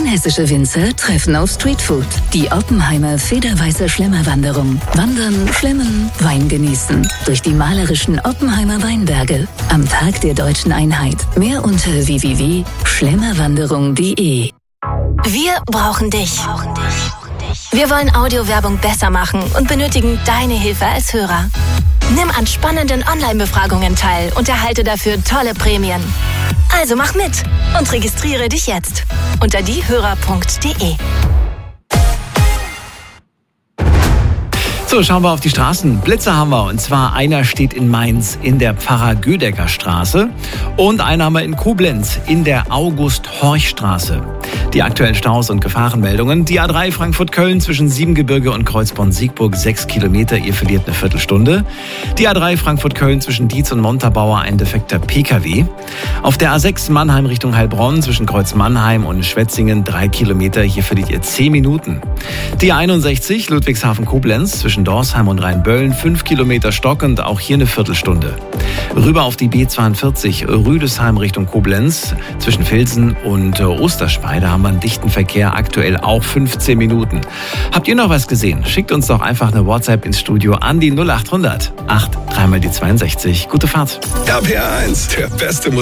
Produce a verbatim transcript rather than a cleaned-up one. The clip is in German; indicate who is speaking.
Speaker 1: Rheinhessische Winzer treffen auf Streetfood. Die Oppenheimer Federweiße Schlemmerwanderung. Wandern, schlemmen, Wein genießen. Durch die malerischen Oppenheimer Weinberge. Am Tag der Deutschen Einheit. Mehr unter w w w punkt schlemmerwanderung punkt de.
Speaker 2: Wir brauchen dich. Wir wollen Audiowerbung besser machen und benötigen deine Hilfe als Hörer. Nimm an spannenden Online-Befragungen teil und erhalte dafür tolle Prämien. Also mach mit und registriere dich jetzt unter diehörer punkt de.
Speaker 3: So, schauen wir auf die Straßen. Blitze haben wir. Und zwar einer steht in Mainz in der Pfarrer-Gödecker-Straße und einer haben wir in Koblenz in der August-Horch-Straße. Die aktuellen Staus und Gefahrenmeldungen. Die A drei Frankfurt-Köln zwischen Siebengebirge und Kreuzborn-Siegburg sechs Kilometer. Ihr verliert eine Viertelstunde. Die A drei Frankfurt-Köln zwischen Dietz und Montabaur ein defekter P K W. Auf der A sechs Mannheim Richtung Heilbronn zwischen Kreuz Mannheim und Schwetzingen drei Kilometer. Hier verliert ihr zehn Minuten. Die A einundsechzig Ludwigshafen-Koblenz zwischen Dorsheim und Rheinböllen fünf Kilometer stockend, auch hier eine Viertelstunde. Rüber auf die B zweiundvierzig Rüdesheim Richtung Koblenz zwischen Vilsen und Osterspey, da haben wir einen dichten Verkehr, aktuell auch fünfzehn Minuten. Habt ihr noch was gesehen? Schickt uns doch einfach eine WhatsApp ins Studio an die null acht hundert acht dreimal die zweiundsechzig. Gute Fahrt.
Speaker 4: R P R eins, der beste